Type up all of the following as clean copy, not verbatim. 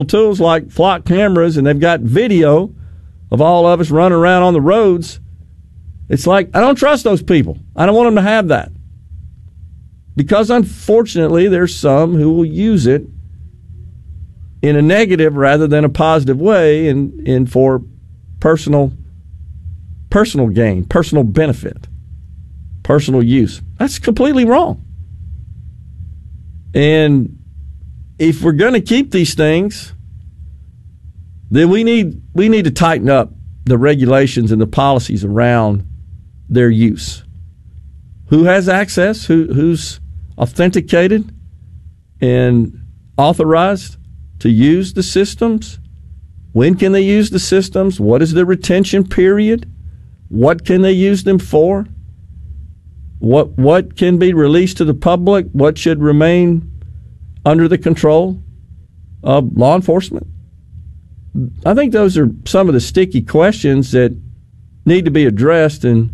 tools like flock cameras, and they've got video of all of us running around on the roads. It's like, I don't trust those people. I don't want them to have that. Because unfortunately, there's some who will use it in a negative rather than a positive way and for personal gain, personal benefit, personal use. That's completely wrong. And if we're going to keep these things, then we need to tighten up the regulations and the policies around their use. Who has access? Who's authenticated and authorized to use the systems? When can they use the systems? What is the retention period? What can they use them for? What can be released to the public? What should remain under the control of law enforcement? I think those are some of the sticky questions that need to be addressed, and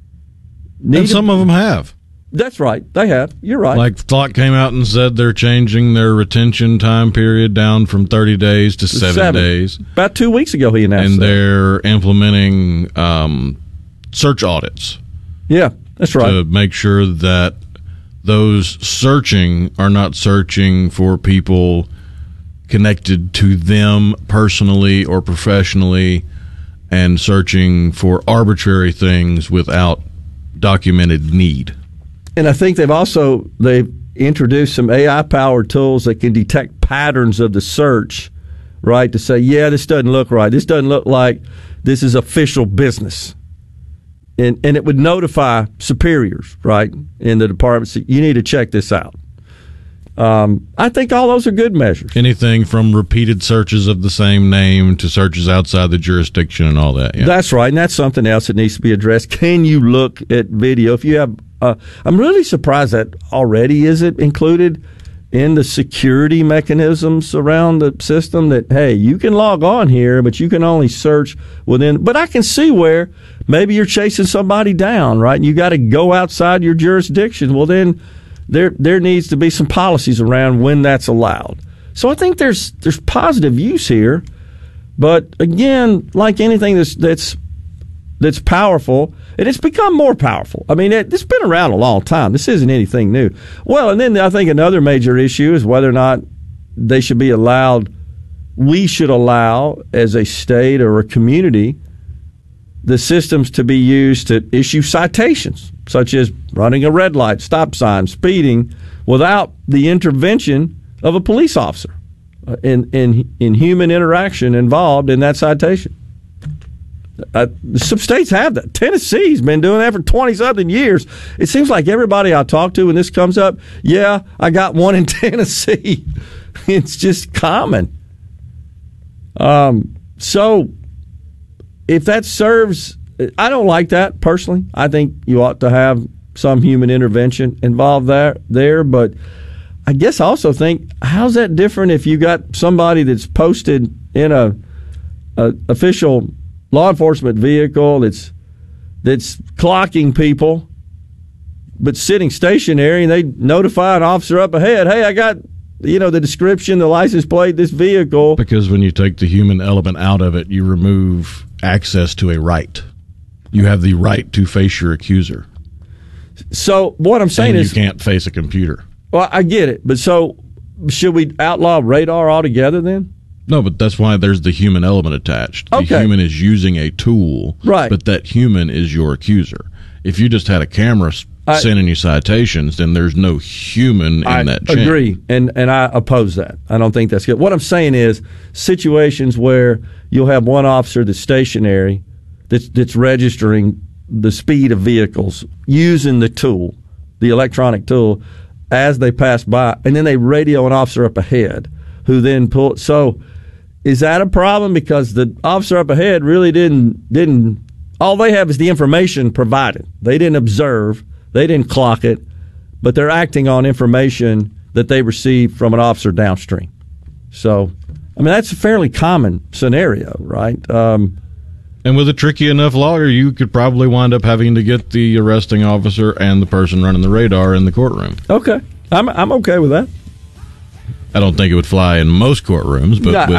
some of them have. That's right. They have. You're right. Like Flock came out and said they're changing their retention time period down from 30 days to 7 days. About 2 weeks ago he announced and that. They're implementing search audits. Yeah, that's right. To make sure that those searching are not searching for people connected to them personally or professionally and searching for arbitrary things without documented need. And I think they've introduced some AI-powered tools that can detect patterns of the search, right, to say, yeah, this doesn't look right. This doesn't look like this is official business. And it would notify superiors, right, in the department, so you need to check this out. I think all those are good measures. Anything from repeated searches of the same name to searches outside the jurisdiction and all that. Yeah. That's right, and that's something else that needs to be addressed. Can you look at video? If you have, I'm really surprised that already isn't included in the security mechanisms around the system, that, hey, you can log on here, but you can only search within. But I can see where maybe you're chasing somebody down, right, and you got to go outside your jurisdiction. Well, then there needs to be some policies around when that's allowed. So I think there's positive use here, but again, like anything that's powerful, and it's become more powerful. I mean, it's been around a long time. This isn't anything new. Well, and then I think another major issue is whether or not they should be allowed. We should allow, as a state or a community, the systems to be used to issue citations, such as running a red light, stop sign, speeding, without the intervention of a police officer in human interaction involved in that citation. Some states have that. Tennessee's been doing that for 20-something years. It seems like everybody I talk to when this comes up, yeah, I got one in Tennessee. It's just common. So if that serves, I don't like that personally. I think you ought to have some human intervention involved there, but I guess I also think, how's that different if you got somebody that's posted in a official law enforcement vehicle that's clocking people, but sitting stationary, and they notify an officer up ahead, hey, I got the description, the license plate, this vehicle. Because when you take the human element out of it, you remove access to a right. You have the right to face your accuser. So what I'm saying is, you can't face a computer. Well, I get it, but so should we outlaw radar altogether then? No, but that's why there's the human element attached. The human is using a tool, right? But that human is your accuser. If you just had a camera sending you citations, then there's no human in that chain. I agree, and I oppose that. I don't think that's good. What I'm saying is situations where you'll have one officer that's stationary, that's registering the speed of vehicles using the tool, the electronic tool, as they pass by, and then they radio an officer up ahead who then pull. So is that a problem? Because the officer up ahead really didn't. All they have is the information provided. They didn't observe. They didn't clock it, but they're acting on information that they received from an officer downstream. So, I mean, that's a fairly common scenario, right? And with a tricky enough lawyer, you could probably wind up having to get the arresting officer and the person running the radar in the courtroom. Okay. I'm okay with that. I don't think it would fly in most courtrooms, but No,